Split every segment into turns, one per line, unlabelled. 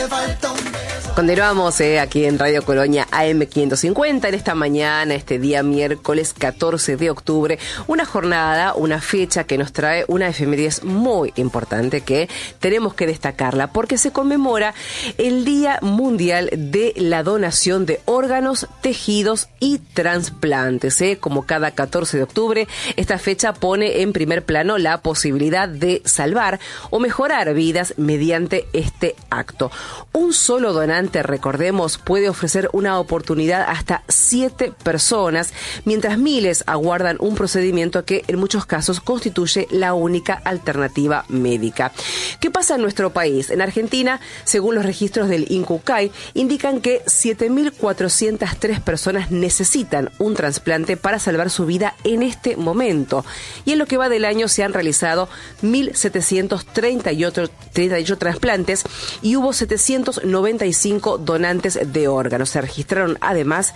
Continuamos aquí en Radio Colonia AM550 en esta mañana, este día miércoles 14 de octubre, una jornada, una fecha que nos trae una efeméride muy importante que tenemos que destacarla porque se conmemora el Día Mundial de la Donación de Órganos, Tejidos y Trasplantes. Como cada 14 de octubre, esta fecha pone en primer plano la posibilidad de salvar o mejorar vidas mediante este acto. Un solo donante, recordemos, puede ofrecer una oportunidad hasta 7 personas, mientras miles aguardan un procedimiento que en muchos casos constituye la única alternativa médica. ¿Qué pasa en nuestro país? En Argentina, según los registros del INCUCAI, indican que 7.403 personas necesitan un trasplante para salvar su vida en este momento. Y en lo que va del año se han realizado 1.738 trasplantes y hubo 795 donantes de órganos. Se registraron además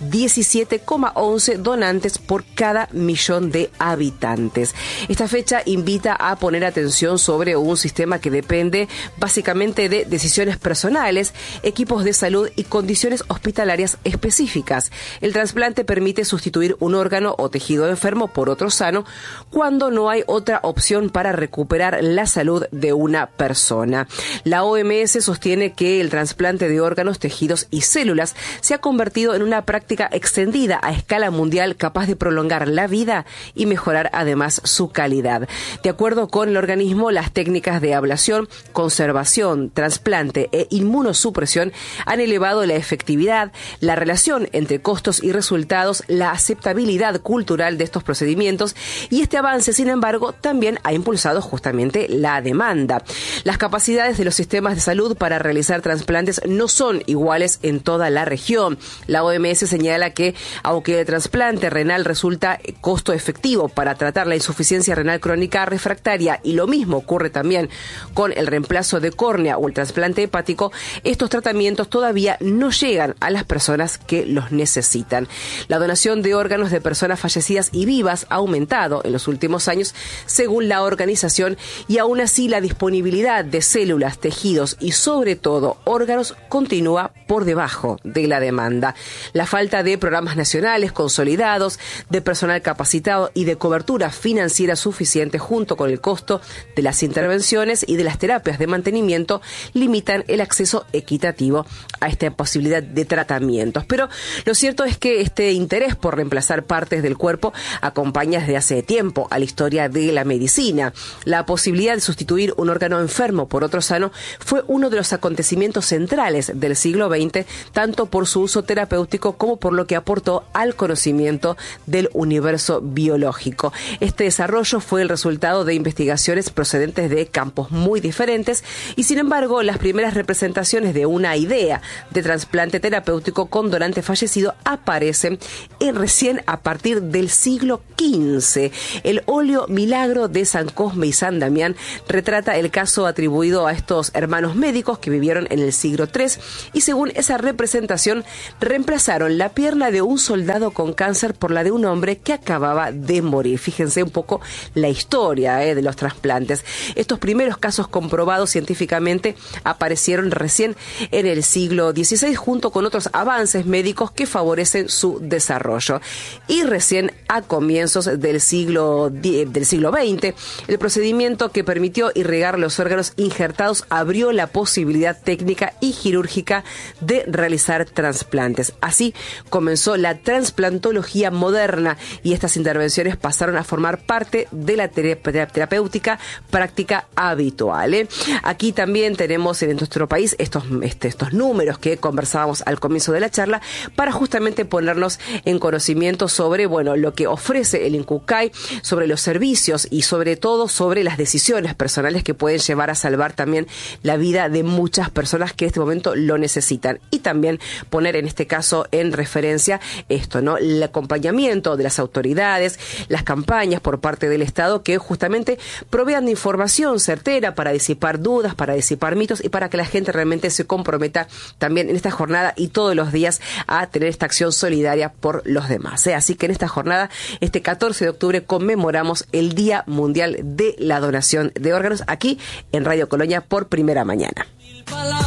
17,11 donantes por cada millón de habitantes. Esta fecha invita a poner atención sobre un sistema que depende básicamente de decisiones personales, equipos de salud y condiciones hospitalarias específicas. El trasplante permite sustituir un órgano o tejido enfermo por otro sano cuando no hay otra opción para recuperar la salud de una persona. La OMS sostiene que el trasplante de órganos, tejidos y células se ha convertido en una práctica extendida a escala mundial capaz de prolongar la vida y mejorar además su calidad. De acuerdo con el organismo, las técnicas de ablación, conservación, trasplante e inmunosupresión han elevado la efectividad, la relación entre costos y resultados, la aceptabilidad cultural de estos procedimientos y este avance, sin embargo, también ha impulsado justamente la demanda. Las capacidades de los sistemas de salud para realizar trasplantes no son iguales en toda la región. La OMS señala que, aunque el trasplante renal resulta costo efectivo para tratar la insuficiencia renal crónica refractaria, y lo mismo ocurre también con el reemplazo de córnea o el trasplante hepático, estos tratamientos todavía no llegan a las personas que los necesitan. La donación de órganos de personas fallecidas y vivas ha aumentado en los últimos años, según la organización, y aún así la disponibilidad de células, tejidos y sobre todo órganos continúa por debajo de la demanda. La falta de programas nacionales consolidados, de personal capacitado y de cobertura financiera suficiente junto con el costo de las intervenciones y de las terapias de mantenimiento limitan el acceso equitativo a esta posibilidad de tratamientos. Pero lo cierto es que este interés por reemplazar partes del cuerpo acompaña desde hace tiempo a la historia de la medicina. La posibilidad de sustituir un órgano enfermo por otro sano fue uno de los acontecimientos centrales del siglo XX, tanto por su uso terapéutico como por lo que aportó al conocimiento del universo biológico. Este desarrollo fue el resultado de investigaciones procedentes de campos muy diferentes y, sin embargo, las primeras representaciones de una idea de trasplante terapéutico con donante fallecido aparecen recién a partir del siglo XV. El óleo Milagro de San Cosme y San Damián retrata el caso atribuido a estos hermanos médicos que vivieron en el siglo III y, según esa representación, reemplazaron la pierna de un soldado con cáncer por la de un hombre que acababa de morir. Fíjense un poco la historia de los trasplantes. Estos primeros casos comprobados científicamente aparecieron recién en el siglo XVI junto con otros avances médicos que favorecen su desarrollo. Y recién a comienzos del siglo XX, el procedimiento que permitió irrigar los órganos injertados abrió la posibilidad técnica y quirúrgica de realizar trasplantes. Así comenzó la trasplantología moderna y estas intervenciones pasaron a formar parte de la terapéutica práctica habitual. Aquí también tenemos en nuestro país estos números que conversábamos al comienzo de la charla para justamente ponernos en conocimiento sobre lo que ofrece el INCUCAI, sobre los servicios y sobre todo sobre las decisiones personales que pueden llevar a salvar también la vida de muchas personas que en este momento lo necesitan. Y también poner en este caso en referencia esto, ¿no? El acompañamiento de las autoridades, las campañas por parte del Estado que justamente provean de información certera para disipar dudas, para disipar mitos y para que la gente realmente se comprometa también en esta jornada y todos los días a tener esta acción solidaria por los demás. Así que en esta jornada, este 14 de octubre, conmemoramos el Día Mundial de la Donación de Órganos aquí en Radio Colonia por Primera Mañana.